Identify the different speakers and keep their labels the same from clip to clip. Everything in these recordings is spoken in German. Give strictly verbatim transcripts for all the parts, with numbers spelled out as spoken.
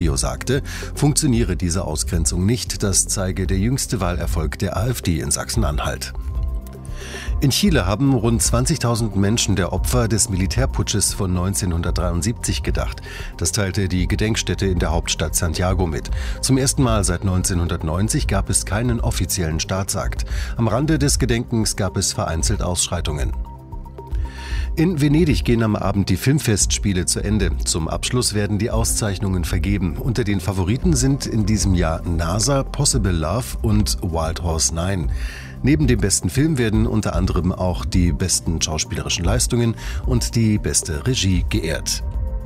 Speaker 1: Radio sagte, funktioniere diese Ausgrenzung nicht. Das zeige der jüngste Wahlerfolg der AfD in Sachsen-Anhalt. In Chile haben rund zwanzigtausend Menschen der Opfer des Militärputsches von neunzehnhundertdreiundsiebzig gedacht. Das teilte die Gedenkstätte in der Hauptstadt Santiago mit. Zum ersten Mal seit neunzehnhundertneunzig gab es keinen offiziellen Staatsakt. Am Rande des Gedenkens gab es vereinzelt Ausschreitungen. In Venedig gehen am Abend die Filmfestspiele zu Ende. Zum Abschluss werden die Auszeichnungen vergeben. Unter den Favoriten sind in diesem Jahr NASA, Possible Love und Wild Horse neun. Neben dem besten Film werden unter anderem auch die besten schauspielerischen Leistungen und die beste Regie geehrt.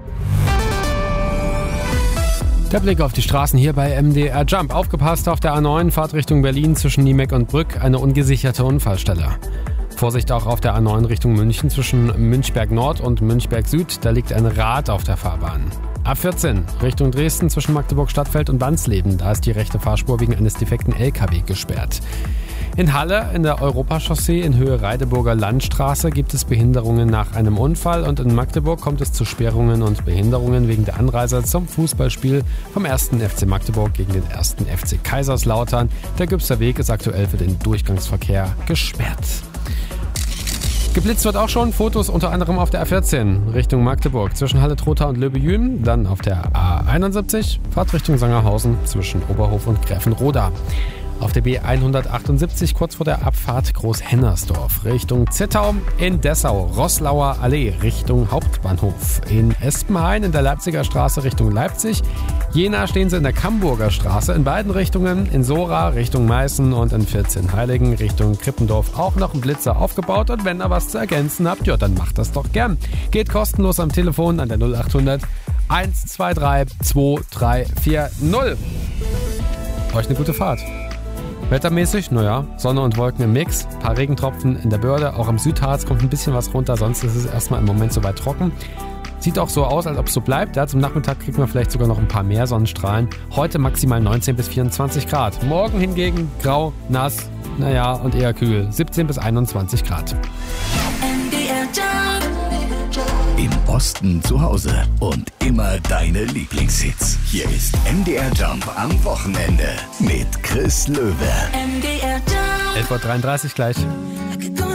Speaker 2: Der Blick auf die Straßen hier bei M D R Jump. Aufgepasst auf der A neun, Fahrt Richtung Berlin zwischen Niemeck und Brück, eine ungesicherte Unfallstelle. Vorsicht auch auf der A neun Richtung München zwischen Münchberg Nord und Münchberg Süd, da liegt ein Rad auf der Fahrbahn. A vierzehn Richtung Dresden zwischen Magdeburg Stadtfeld und Wansleben, da ist die rechte Fahrspur wegen eines defekten L K W gesperrt. In Halle in der Europachaussee in Höhe Reideburger Landstraße gibt es Behinderungen nach einem Unfall und in Magdeburg kommt es zu Sperrungen und Behinderungen wegen der Anreise zum Fußballspiel vom ersten F C Magdeburg gegen den ersten F C Kaiserslautern. Der Gübster Weg ist aktuell für den Durchgangsverkehr gesperrt. Geblitzt wird auch schon, Fotos unter anderem auf der A vierzehn Richtung Magdeburg zwischen Halle-Trotha und Löbejün, dann auf der A einundsiebzig, Fahrt Richtung Sangerhausen zwischen Oberhof und Gräfenroda. Auf der B hundertachtundsiebzig kurz vor der Abfahrt Großhennersdorf Richtung Zittau, in Dessau Roßlauer Allee Richtung Hauptbahnhof, in Espenhain in der Leipziger Straße Richtung Leipzig, Jena stehen sie in der Kamburger Straße in beiden Richtungen, in Sora Richtung Meißen und in vierzehnheiligen Richtung Krippendorf auch noch ein Blitzer aufgebaut und wenn ihr was zu ergänzen habt, ja dann macht das doch gern. Geht kostenlos am Telefon an der null achthundert eins zwei drei zwei drei vier null. Euch eine gute Fahrt. Wettermäßig, naja, Sonne und Wolken im Mix, ein paar Regentropfen in der Börde, auch im Südharz kommt ein bisschen was runter, sonst ist es erstmal im Moment soweit trocken. Sieht auch so aus, als ob es so bleibt. Ja, zum Nachmittag kriegt man vielleicht sogar noch ein paar mehr Sonnenstrahlen. Heute maximal neunzehn bis vierundzwanzig Grad. Morgen hingegen grau, nass, naja und eher kühl, siebzehn bis einundzwanzig Grad.
Speaker 3: Im Osten zu Hause und immer deine Lieblingshits. Hier ist M D R Jump am Wochenende mit Chris Löwe.
Speaker 2: elf Uhr dreiunddreißig gleich.